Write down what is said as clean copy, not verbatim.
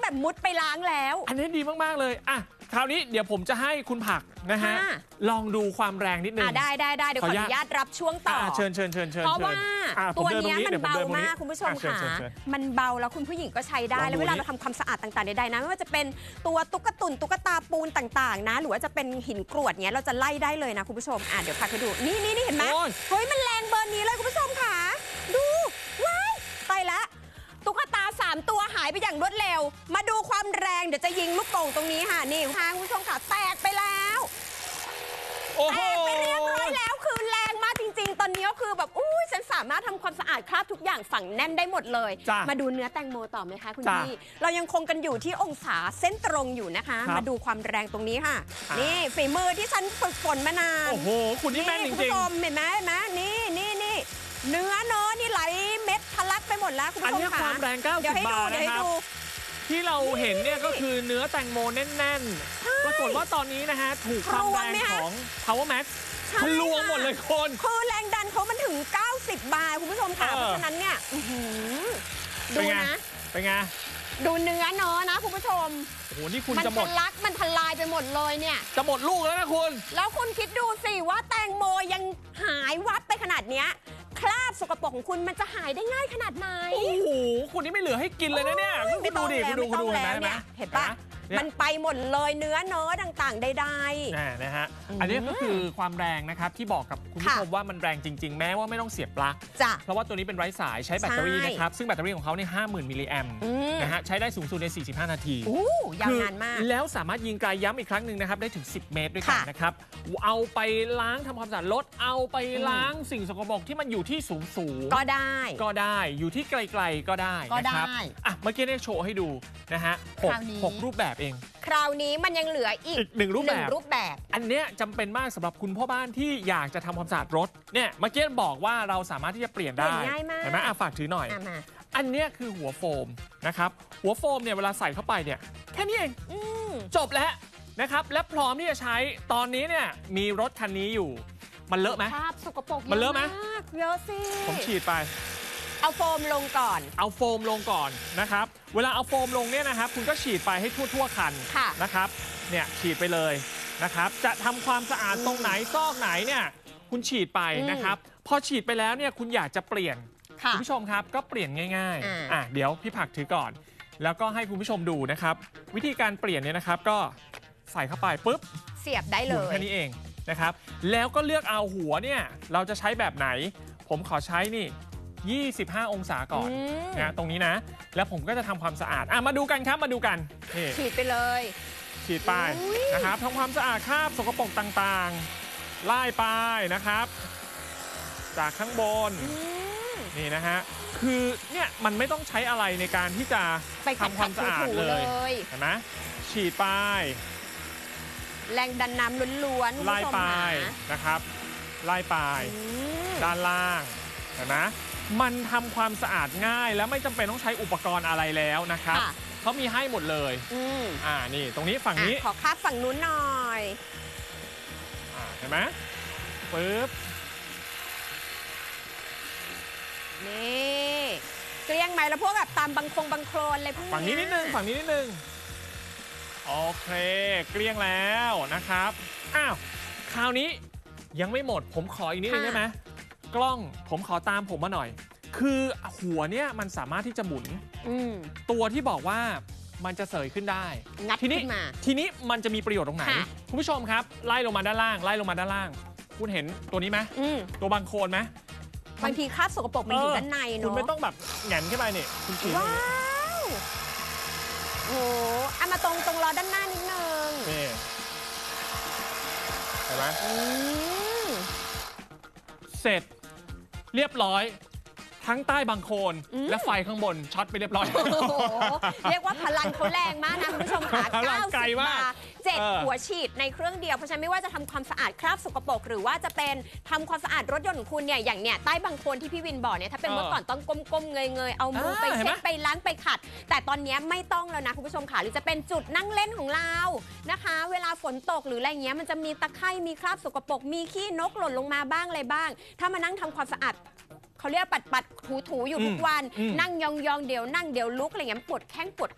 แบบมุดไปล้างแล้วอันนี้ดีมากๆเลยอ่ะคราวนี้เดี๋ยวผมจะให้คุณผักนะฮะลองดูความแรงนิดนึงได้เดี๋ยวขออนุญาตรับช่วงต่อเชิญเพราะว่าตัวนี้มันเบามากคุณผู้ชมค่ะมันเบาแล้วคุณผู้หญิงก็ใช้ได้แล้วเวลาเราทำความสะอาดต่างๆใดๆนะไม่ว่าจะเป็นตัวตุ๊กตาปูนต่างๆนะหรือว่าจะเป็นหินกรวดเนี้ยเราจะไล่ได้เลยนะคุณผู้ชมเดี๋ยวพาไปดูนี่เห็นไหมเฮ้ยมันแรงเบอร์นี้เลยคุณผู้ชมค่ะดูว้ายไปละตุ๊กตา3ตัวหายไปอย่างรวดเร็วมาดูความแรงเดี๋ยวจะยิงลูกโป่งตรงนี้ค่ะนี่ค่ะคุณผู้ชมค่ะแตกไปแล้วแตกไปเรียบร้อยแล้วคือแรงมากจริงๆตอนนี้ก็คือแบบฉันสามารถทำความสะอาดคราบทุกอย่างฝังแน่นได้หมดเลยมาดูเนื้อแตงโมต่อไหมคะคุณพี่เรายังคงกันอยู่ที่องศาเส้นตรงอยู่นะคะมาดูความแรงตรงนี้ค่ะนี่ฝีมือที่ฉันฝึกฝนมานานโอ้โหคุณนี่แม่นจริงๆคุณผู้ชมเห็นไหมนี่เนื้อนี่ไหลเม็ดทะลักไปหมดแล้วคุณผู้ชมค่ะความแรง90 บาทนะครับที่เราเห็นเนี่ยก็คือเนื้อแตงโมแน่นๆปรากฏว่าตอนนี้นะฮะถูกความแรงของ Power Max ทะลวงหมดเลยคนคือแรงดันเขามันถึง90 บาทคุณผู้ชมค่ะเพราะฉะนั้นเนี่ยดูนะเป็นไงดูเนื้อนะคุณผู้ชมโอ้โหนี่คุณจะหมดมันทลายไปหมดเลยเนี่ยจะหมดลูกแล้วนะคุณแล้วคุณคิดดูสิว่าแตงโมยังหายวับไปขนาดเนี้ยคราบสกปรกของคุณมันจะหายได้ง่ายขนาดไหนโอ้โหคุณนี่ไม่เหลือให้กินเลยนะเนี่ยคุณดูดิคุณดูเห็นปะมันไปหมดเลยเนื้อต่างๆได้ๆนะฮะอันนี้ก็คือความแรงนะครับที่บอกกับคุณผู้ชมว่ามันแรงจริงๆแม้ว่าไม่ต้องเสียบปลั๊กเพราะว่าตัวนี้เป็นไร้สายใช้แบตเตอรี่นะครับซึ่งแบตเตอรี่ของเขาเนี่ย50,000 มิลลิแอมป์นะฮะใช้ได้สูงสุดใน45 นาทียาวนานมากแล้วสามารถยิงไกลย้ำอีกครั้งหนึ่งนะครับได้ถึง10 เมตรด้วยกันนะครับเอาไปล้างทำความสะอาดรถเอาไปล้างสิ่งสกปรกที่มันอยู่ที่สูงก็ได้อยู่ที่ไกลๆก็ได้นะครับเมื่อกี้ได้โชว์ให้ดูนะฮะ6 รูปแบบเองคราวนี้มันยังเหลืออีก 1 รูปแบบอันเนี้ยจำเป็นมากสำหรับคุณพ่อบ้านที่อยากจะทำความสะอาดรถเนี่ยเมื่อกี้บอกว่าเราสามารถที่จะเปลี่ยนได้เห็นไหมฝากถือหน่อยอันเนี้ยคือหัวโฟมนะครับหัวโฟมเนี่ยเวลาใส่เข้าไปเนี่ยแค่นี้เองจบแล้วนะครับและพร้อมที่จะใช้ตอนนี้เนี่ยมีรถคันนี้อยู่มันเลอะไหมสกปรกมันเลอะไหมเยอะสิผมฉีดไปเอาโฟมลงก่อนนะครับเวลาเอาโฟมลงเนี่ยนะครับคุณก็ฉีดไปให้ทั่วคันนะครับเนี่ยฉีดไปเลยนะครับจะทำความสะอาดตรงไหนซอกไหนเนี่ยคุณฉีดไปนะครับพอฉีดไปแล้วเนี่ยคุณอยากจะเปลี่ยนคุณผู้ชมครับก็เปลี่ยนง่ายๆเดี๋ยวพี่ผักถือก่อนแล้วก็ให้คุณผู้ชมดูนะครับวิธีการเปลี่ยนเนี่ยนะครับก็ใส่เข้าไปปุ๊บเสียบได้เลยแค่นี้เองนะครับแล้วก็เลือกเอาหัวเนี่ยเราจะใช้แบบไหนผมขอใช้นี่25 องศาก่อนนะตรงนี้นะแล้วผมก็จะทำความสะอาดมาดูกันครับมาดูกันฉีดไปเลยฉีดไปนะครับทำความสะอาดคราบสกปรกต่างๆไล่ไปนะครับจากข้างบนนี่นะฮะคือเนี่ยมันไม่ต้องใช้อะไรในการที่จะทำความสะอาดเลยเห็นไหมฉีดไปแรงดันน้ำล้วนๆไล่ไปนะครับไล่ไปด้านล่างเห็นไหมมันทำความสะอาดง่ายแล้วไม่จำเป็นต้องใช้อุปกรณ์อะไรแล้วนะครับเขามีให้หมดเลยนี่ตรงนี้ฝั่งนี้ขอคัดฝั่งนู้นหน่อยเห็นไหมปึ๊บนี่เกลี้ยงไหมแล้วพวกแบบตามบางโคลนอะไรพวกนี้ฝั่งนี้นิดนึงโอเคเกลี้ยงแล้วนะครับคราวนี้ยังไม่หมดผมขออีกนิดนึงได้ไหมกล้องผมขอตามผมมาหน่อยคือหัวเนี่ยมันสามารถที่จะหมุนตัวที่บอกว่ามันจะเสยขึ้นได้ทีนี้มันจะมีประโยชน์ตรงไหนคุณผู้ชมครับไล่ลงมาด้านล่างคุณเห็นตัวนี้ไหมตัวบางโคลนไหมบางทีคราบสกปรกมันอยู่ด้านในเนาะคุณไม่ต้องแบบแหงนขึ้นไปนี่คุณฉีดว้าวโอ้มาตรงล้อด้านหน้านิดนึงนี่เห็นไหมเสร็จเรียบร้อยทั้งใต้บางโคลนและไฟข้างบนช็อตไปเรียบร้อยเรียกว่าพลังเขาแรงมากนะคุณผู้ชมค่ะ90 บาท7 หัวฉีดในเครื่องเดียวเพราะฉะนั้นไม่ว่าจะทำความสะอาดคราบสกปรกหรือว่าจะเป็นทำความสะอาดรถยนต์ของคุณเนี่ยอย่างเนี่ยใต้บางโคลนที่พี่วินบอกเนี่ยถ้าเป็นเมื่อก่อนต้องก้มๆเงยๆเอามือไปเช็ดไปล้างไปขัดแต่ตอนนี้ไม่ต้องแล้วนะคุณผู้ชมค่ะหรือจะเป็นจุดนั่งเล่นของเรานะคะเวลาฝนตกหรืออะไรเงี้ยมันจะมีตะไคร่มีคราบสกปรกมีขี้นกหล่นลงมาบ้างอะไรบ้างถ้ามานั่งทำความสะอาดเขาเรียกปัดถูอยู่ทุกวันนั่งยองเดี๋ยวนั่งเดี๋ยวลุกอะไรเงี้ยปวดแข้งปวด